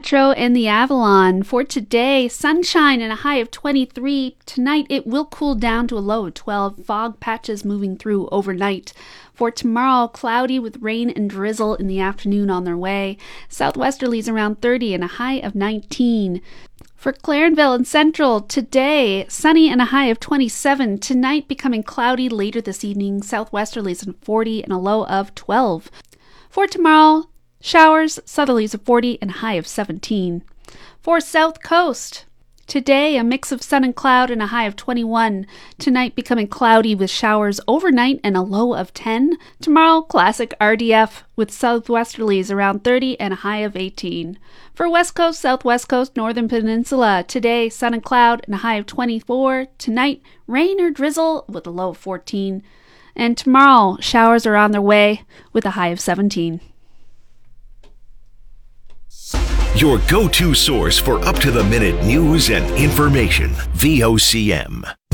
Metro and the Avalon. For today, sunshine and a high of 23. Tonight, it will cool down to a low of 12. Fog patches moving through overnight. For tomorrow, cloudy with rain and drizzle in the afternoon on their way. Southwesterlies around 30 and a high of 19. For Clarenville and Central, today, sunny and a high of 27. Tonight, becoming cloudy later this evening. Southwesterlies in 40 and a low of 12. For tomorrow, showers, southerlies of 40 and a high of 17. For South Coast, today a mix of sun and cloud and a high of 21. Tonight becoming cloudy with showers overnight and a low of 10. Tomorrow, classic RDF with southwesterlies around 30 and a high of 18. For West Coast, Southwest Coast, Northern Peninsula, today sun and cloud and a high of 24. Tonight, rain or drizzle with a low of 14. And tomorrow, showers are on their way with a high of 17. Your go-to source for up-to-the-minute news and information, VOCM.